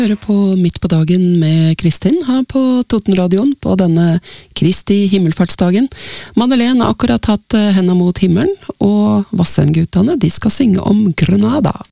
Hører på Midt på dagen med Kristin her på Totenradioen på denne Kristi himmelfartsdagen. Madeleine har akkurat hatt henne mot himmelen, og Vassendgutane, de skal synge om Granada.